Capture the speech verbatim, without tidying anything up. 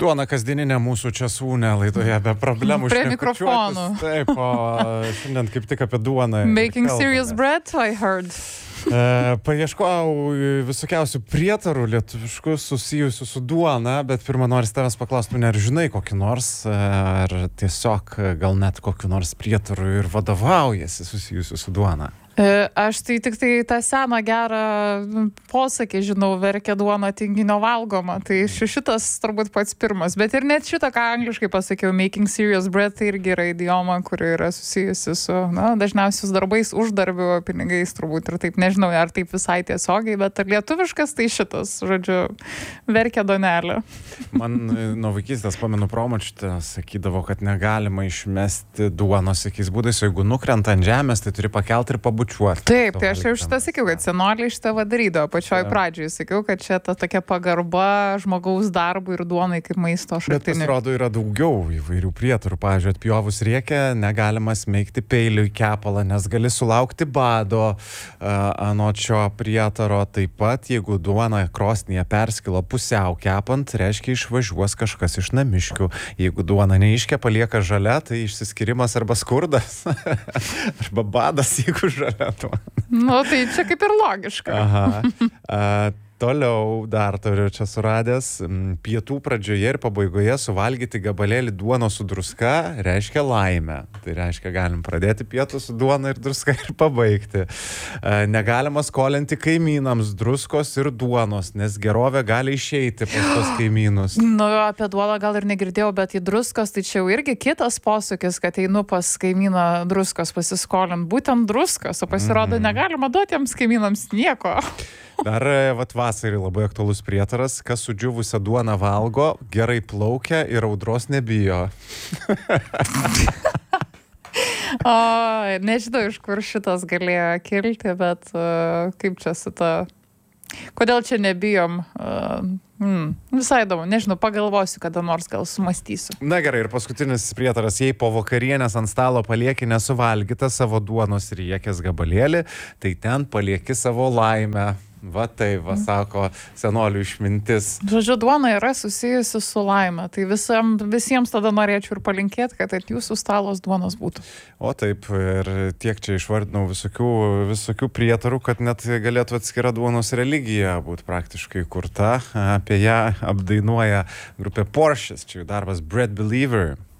Duona kasdieninė mūsų čia sūnė laidoje be problemų. Prie mikrofonų. Taip, o šiandien kaip tik apie duoną. Making serious bread, I heard. E, paieškojau visokiausių prietarų lietuviškų susijusių su duona, bet pirmą nors tavęs paklaustų, ar žinai kokį nors, ar tiesiog gal net kokiu nors prietaru ir vadovaujasi susijusiu su duona. Aš tai tik tai tą seną gerą posakį žinau, verkia duona tinginio valgoma. Tai šitas turbūt pats pirmas. Bet ir net šitą, ką angliškai pasakiau, making serious bread, tai irgi yra idioma, kuri yra susijusi su, na, dažniausiais darbais, uždarbiu, pinigais turbūt. Ir taip nežinau, ar taip visai tiesiogiai, bet lietuviškas tai šitas, žodžiu, verkia duonelė. Man nuo vaikystės, pamenu, promočiutė sakydavo, kad negalima išmesti duonos jokiais būdais, o jeigu nukrenta ant žemės, tai turi pakelti ir pabučiuoti. Taip, tai aš jau šitą sakiau, kad senoliai šitą darydavo. Pačioj pradžioj sakiau, kad čia ta tokia pagarba žmogaus darbui ir duonai kaip maisto šaltiniui. Bet pasirodo yra daugiau įvairių prietarų. Pavyzdžiui, atpjovus riekę negalima smeigti peiliu į kepalą, nes gali sulaukti bado anot šio prietaro. Taip pat, jeigu duona krosnyje perskilo pusiau kepant, reiškia išvažiuos kažkas iš namiškių. Jeigu duona neiškepa, lieka žalia, tai išsiskirimas arba skurdas. Arba badas, jeigu žalia. Nu, tai čia kaip ir logiška. Aha. A, toliau dar turiu čia suradęs. Pietų pradžioje ir pabaigoje suvalgyti gabalėlį duonos su druska reiškia laimę. Tai reiškia, galim pradėti pietų su duona ir druska ir pabaigti. A, negalima skolinti kaimynams druskos ir duonos, nes gerovė gali išeiti pas tos kaimynus. Nu, apie duoną gal ir negirdėjau, bet į druskos, tai čia jau irgi kitas posūkis, kad einu pas kaimyną druskos pasiskolint. Būtent druskos, o pasirodo, mm. negalima duoti jiems kaimynams nieko. Dar vat vasarį labai aktualus prietaras, kas sudžiūvusią duoną valgo, gerai plaukia ir audros nebijo. O, nežinau, iš kur šitas galėjo kilti, bet uh, kaip čia su ta... Kodėl čia nebijom? Uh, hmm, visai įdomu, nežinau, pagalvosiu, kada nors gal sumastysiu. Na gerai, ir paskutinis prietaras, jei po vakarienės ant stalo palieki nesuvalgytą savo duonos riekės gabalėlį, tai ten palieki savo laimę. Va tai, va, sako senolių išmintis. Žodžiu, duona yra susijusi su laime. Tai visam, visiems tada norėčiau ir palinkėti, kad at jūsų stalos duonos būtų. O taip, ir tiek čia išvardinau visokių, visokių prietarų, kad net galėtų atskira duonos religija būti praktiškai kurta. Apie ją apdainuoja grupė Porsches, čia jų darbas Bread Believer.